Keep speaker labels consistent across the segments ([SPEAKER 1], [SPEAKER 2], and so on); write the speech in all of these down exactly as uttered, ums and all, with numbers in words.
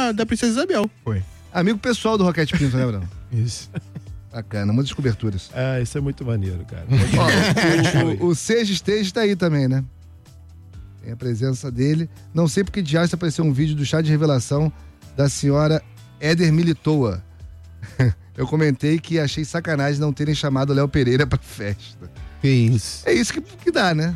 [SPEAKER 1] da, da Princesa Isabel.
[SPEAKER 2] Foi.
[SPEAKER 3] Amigo pessoal do Roquete Pinto, né, Bruno?
[SPEAKER 2] Isso.
[SPEAKER 3] Bacana, muitas coberturas.
[SPEAKER 2] Ah, isso é muito maneiro, cara.
[SPEAKER 3] Ó, o, o, o Seja Stage tá aí também, né? Tem a presença dele. Não sei porque de apareceu um vídeo do chá de revelação da senhora Éder Militoa. Eu comentei que achei sacanagem não terem chamado o Léo Pereira pra festa.
[SPEAKER 2] Que isso.
[SPEAKER 3] É isso que, que dá, né?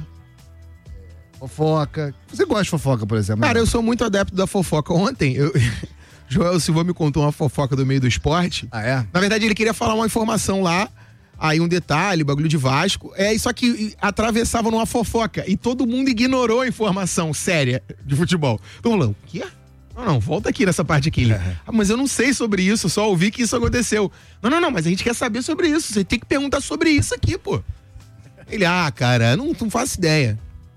[SPEAKER 3] Fofoca. Você gosta de fofoca, por exemplo?
[SPEAKER 1] Cara, eu sou muito adepto da fofoca. Ontem, eu... Joel Silva me contou uma fofoca do meio do esporte.
[SPEAKER 3] Ah, é?
[SPEAKER 1] Na verdade, ele queria falar uma informação lá, aí um detalhe, bagulho de Vasco. É, só que atravessava numa fofoca e todo mundo ignorou a informação séria de futebol. Então, falando, o quê? Não, não, volta aqui nessa parte aqui. É. Ah, mas eu não sei sobre isso, só ouvi que isso aconteceu. Não, não, não, mas a gente quer saber sobre isso. Você tem que perguntar sobre isso aqui, pô. Ele, ah, cara, não, não faço ideia.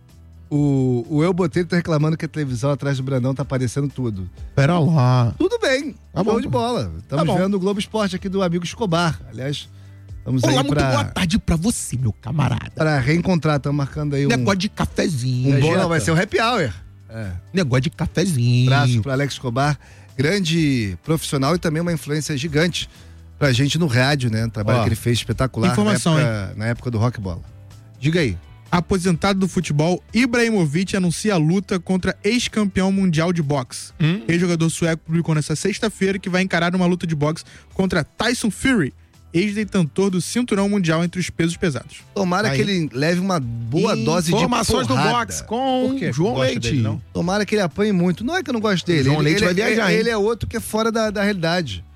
[SPEAKER 3] O, o Eu Botelho tá reclamando que a televisão atrás do Brandão tá aparecendo tudo.
[SPEAKER 1] Pera lá.
[SPEAKER 3] Tudo bem,
[SPEAKER 1] tá
[SPEAKER 3] show
[SPEAKER 1] bom
[SPEAKER 3] de bola. Estamos
[SPEAKER 1] tá
[SPEAKER 3] vendo o Globo Esporte aqui do amigo Escobar. Aliás, estamos
[SPEAKER 1] Olá,
[SPEAKER 3] aí pra...
[SPEAKER 1] muito boa tarde pra você, meu camarada.
[SPEAKER 3] Pra reencontrar, estamos marcando aí um...
[SPEAKER 1] Negócio de cafezinho.
[SPEAKER 3] Um bom, não, vai ser um happy hour. É.
[SPEAKER 1] Negócio de cafezinho.
[SPEAKER 3] Abraço pro Alex Escobar, grande profissional e também uma influência gigante pra gente no rádio, né? O trabalho Ó, que ele fez espetacular
[SPEAKER 1] informação,
[SPEAKER 3] na, época, na época do Rock Bola. Diga aí.
[SPEAKER 1] Aposentado do futebol, Ibrahimovic anuncia a luta contra ex-campeão mundial de boxe. Hum? Ex-jogador sueco publicou nessa sexta-feira que vai encarar uma luta de boxe contra Tyson Fury, ex-detentor do cinturão mundial entre os pesos pesados.
[SPEAKER 3] Tomara aí. que ele leve uma boa dose de porrada.
[SPEAKER 1] Informações do boxe com João Leite.
[SPEAKER 3] Dele, não? Tomara que ele apanhe muito. Não é que eu não gosto dele.
[SPEAKER 1] João
[SPEAKER 3] ele,
[SPEAKER 1] Leite
[SPEAKER 3] ele,
[SPEAKER 1] vai viajar,
[SPEAKER 3] ele, ele é outro que é fora da, da realidade.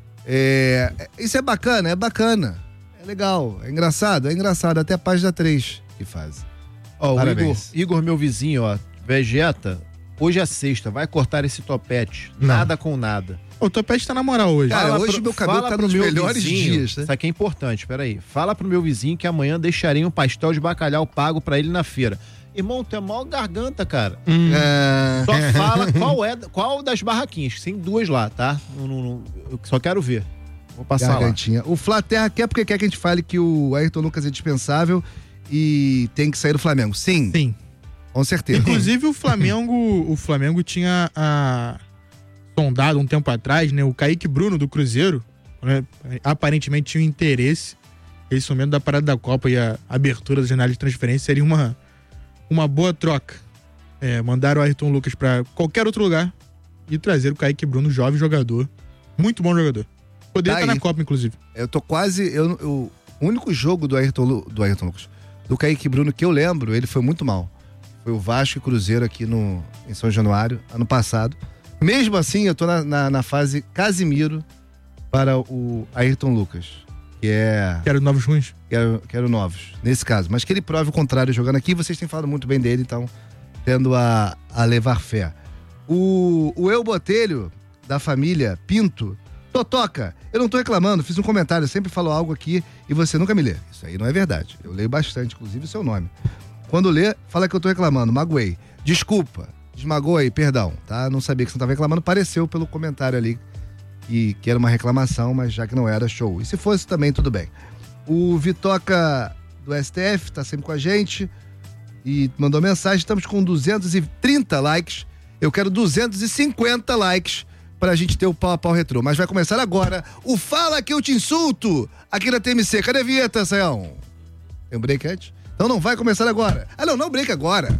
[SPEAKER 3] É, isso é bacana, é bacana. É legal, é engraçado, é engraçado. Até a página três que faz.
[SPEAKER 2] Ó, o Igor, Igor, meu vizinho, ó, Vegeta, hoje é sexta, vai cortar esse topete. Não. Nada com nada.
[SPEAKER 1] O topete tá na moral hoje.
[SPEAKER 3] Cara,
[SPEAKER 2] fala
[SPEAKER 3] hoje
[SPEAKER 2] pro,
[SPEAKER 3] meu cabelo tá nos melhores
[SPEAKER 2] vizinho,
[SPEAKER 3] dias, né?
[SPEAKER 2] Isso aqui é importante, peraí. Fala pro meu vizinho que amanhã deixarei um pastel de bacalhau pago pra ele na feira. Irmão, tu é mó garganta, cara.
[SPEAKER 3] Hum. É...
[SPEAKER 2] Só fala qual é, qual das barraquinhas. Tem duas lá, tá? Não, não, não, eu só quero ver. Vou passar
[SPEAKER 3] Gargantinha.
[SPEAKER 2] lá.
[SPEAKER 3] O Flá Terra quer porque quer que a gente fale que o Ayrton Lucas é dispensável e tem que sair do Flamengo. Sim.
[SPEAKER 1] Sim.
[SPEAKER 3] Com certeza.
[SPEAKER 1] Inclusive o Flamengo, o Flamengo tinha a, sondado um tempo atrás, né? O Kaique Bruno do Cruzeiro, né, aparentemente tinha um interesse. Esse momento da parada da Copa e a abertura da janela de transferência seria uma, uma boa troca. É, mandar o Ayrton Lucas para qualquer outro lugar e trazer o Kaique Bruno, jovem jogador. Muito bom jogador. Poderia tá estar na Copa, inclusive.
[SPEAKER 3] Eu tô quase... Eu, eu, o único jogo do Ayrton, do Ayrton Lucas, do Kaique Bruno que eu lembro, ele foi muito mal. Foi o Vasco e Cruzeiro aqui no, em São Januário, ano passado. Mesmo assim, eu tô na, na, na fase Casimiro para o Ayrton Lucas. Que é...
[SPEAKER 1] Quero novos ruins?
[SPEAKER 3] Quero, quero novos, nesse caso. Mas que ele prove o contrário jogando aqui. Vocês têm falado muito bem dele, então tendo a, a levar fé. O, o Eu Botelho, da família Pinto, Totoca, eu não tô reclamando, fiz um comentário, eu sempre falo algo aqui e você nunca me lê. Isso aí não é verdade. Eu leio bastante, inclusive o seu nome. Quando lê, fala que eu tô reclamando, magoei. Desculpa, desmagoei, perdão, tá? Não sabia que você não tava reclamando, pareceu pelo comentário ali que, que era uma reclamação, mas já que não era, show. E se fosse também, tudo bem. O Vitoca do S T F tá sempre com a gente e mandou mensagem, estamos com duzentos e trinta likes, eu quero duzentos e cinquenta likes pra gente ter o pau a pau retrô. Mas vai começar agora o Fala Que Eu Te Insulto aqui na T M C. Cadê a vinheta, Saião? Tem um break antes? Então não vai começar agora. Ah, não, não break agora.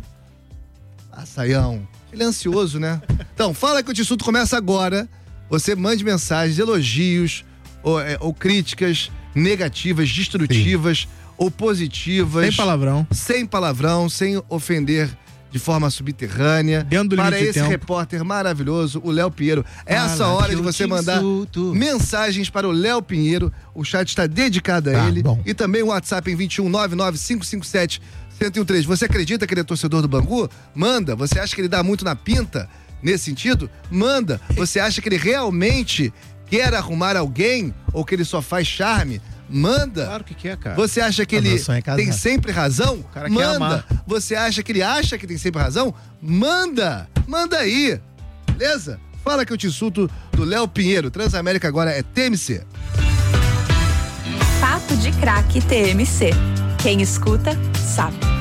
[SPEAKER 3] Ah, Saião. Ele é ansioso, né? Então, Fala Que Eu Te Insulto começa agora. Você mande mensagens, elogios ou, é, ou críticas negativas, destrutivas, sim, ou positivas.
[SPEAKER 1] Sem palavrão.
[SPEAKER 3] Sem palavrão, sem ofender de forma subterrânea.
[SPEAKER 1] Dentro do
[SPEAKER 3] para
[SPEAKER 1] limite de
[SPEAKER 3] esse
[SPEAKER 1] tempo.
[SPEAKER 3] repórter maravilhoso, o Léo Pinheiro. Essa
[SPEAKER 1] Fala
[SPEAKER 3] hora
[SPEAKER 1] que
[SPEAKER 3] de
[SPEAKER 1] eu
[SPEAKER 3] você
[SPEAKER 1] te
[SPEAKER 3] mandar
[SPEAKER 1] insulto.
[SPEAKER 3] mensagens para o Léo Pinheiro. O chat está dedicado a
[SPEAKER 1] Tá
[SPEAKER 3] ele.
[SPEAKER 1] bom.
[SPEAKER 3] E também o WhatsApp em vinte e um, nove nove cinco cinco sete, um zero um três. Você acredita que ele é torcedor do Bangu? Manda. Você acha que ele dá muito na pinta nesse sentido? Manda. Você acha que ele realmente quer arrumar alguém ou que ele só faz charme? Manda.
[SPEAKER 2] Claro que quer, cara.
[SPEAKER 3] Você acha que ele tem sempre razão?
[SPEAKER 2] cara
[SPEAKER 3] Manda.
[SPEAKER 2] quer amar.
[SPEAKER 3] Você acha que ele acha que tem sempre razão? Manda. Manda aí. Beleza? Fala Que Eu Te Insulto do Léo Pinheiro. Transamérica agora é T M C.
[SPEAKER 4] Papo de Craque T M C. Quem escuta, sabe.